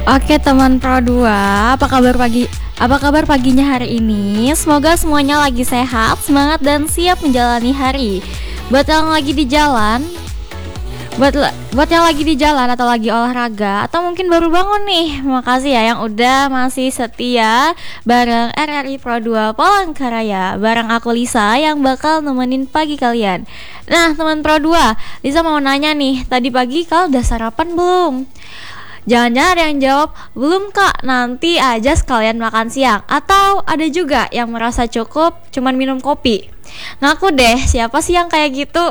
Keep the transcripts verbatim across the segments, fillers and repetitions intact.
Oke teman Pro dua, apa kabar pagi? Apa kabar paginya hari ini? Semoga semuanya lagi sehat, semangat dan siap menjalani hari. Buat yang lagi di jalan, buat buat yang lagi di jalan atau lagi olahraga atau mungkin baru bangun nih, makasih ya yang udah masih setia bareng R R I Pro dua Palangkaraya. Bareng aku Lisa yang bakal nemenin pagi kalian. Nah, teman Pro dua, Lisa mau nanya nih, tadi pagi kalian udah sarapan belum? Jangan-jangan ada yang jawab, belum kak, nanti aja sekalian makan siang. Atau ada juga yang merasa cukup cuman minum kopi. Ngaku deh, siapa sih yang kayak gitu?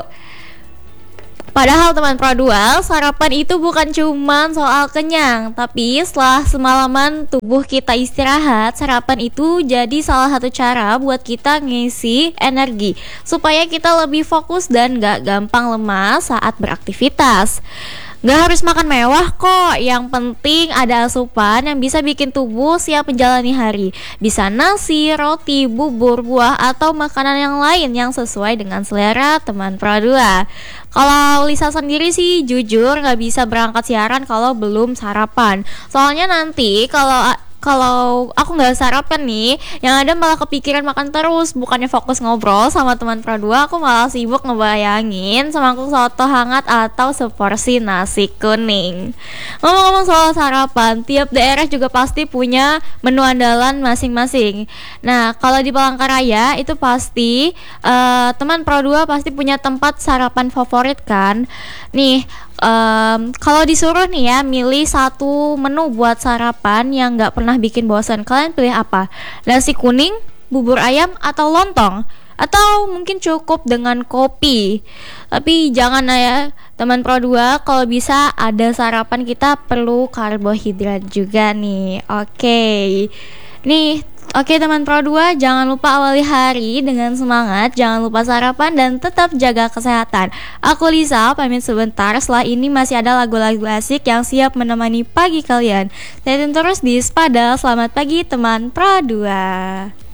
Padahal teman Pro dua, sarapan itu bukan cuman soal kenyang, tapi setelah semalaman tubuh kita istirahat, sarapan itu jadi salah satu cara buat kita ngisi energi supaya kita lebih fokus dan gak gampang lemas saat beraktivitas. Gak harus makan mewah kok, yang penting ada asupan yang bisa bikin tubuh siap menjalani hari. Bisa nasi, roti, bubur, buah, atau makanan yang lain yang sesuai dengan selera teman Pro dua. Kalau Lisa sendiri sih jujur gak bisa berangkat siaran kalau belum sarapan. Soalnya nanti kalau Kalau aku nggak sarapan nih, yang ada malah kepikiran makan terus. Bukannya fokus ngobrol sama teman Pro dua, aku malah sibuk ngebayangin semangkuk soto hangat atau seporsi nasi kuning. Ngomong-ngomong soal sarapan, tiap daerah juga pasti punya menu andalan masing-masing. Nah, kalau di Palangkaraya itu pasti uh, teman Pro dua pasti punya tempat sarapan favorit kan. Nih, Um, kalau disuruh nih ya milih satu menu buat sarapan yang nggak pernah bikin bosan, kalian pilih apa? Nasi kuning, bubur ayam, atau lontong? Atau mungkin cukup dengan kopi? Tapi jangan ya teman Pro dua, kalau bisa ada sarapan kita perlu karbohidrat juga nih. Oke okay. Nih Oke teman Pro dua, jangan lupa awali hari dengan semangat, jangan lupa sarapan dan tetap jaga kesehatan. Aku Lisa, pamit sebentar, setelah ini masih ada lagu-lagu asik yang siap menemani pagi kalian. Stay tune terus di Spada, selamat pagi teman Pro dua.